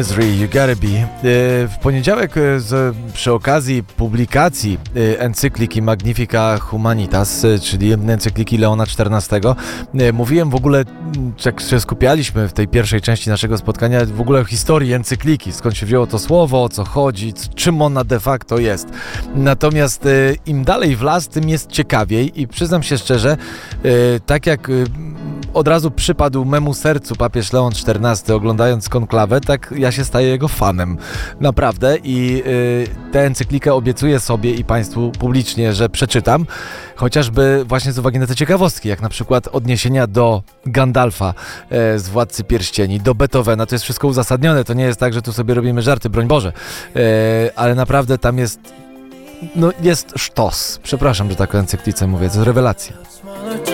You Gotta Be. W poniedziałek przy okazji publikacji encykliki Magnifica Humanitas, czyli encykliki Leona XIV, mówiłem w ogóle, jak się skupialiśmy w tej pierwszej części naszego spotkania, w ogóle o historii encykliki, skąd się wzięło to słowo, o co chodzi, czym ona de facto jest. Natomiast im dalej w las, tym jest ciekawiej i przyznam się szczerze, tak jak od razu przypadł memu sercu papież Leon XIV oglądając konklawę, tak ja się staję jego fanem. Naprawdę. I tę encyklikę obiecuję sobie i Państwu publicznie, że przeczytam. Chociażby właśnie z uwagi na te ciekawostki, jak na przykład odniesienia do Gandalfa z Władcy Pierścieni, do Beethovena. To jest wszystko uzasadnione. To nie jest tak, że tu sobie robimy żarty, broń Boże. Ale naprawdę tam jest jest sztos. Przepraszam, że tak o encyklice mówię. To jest rewelacja.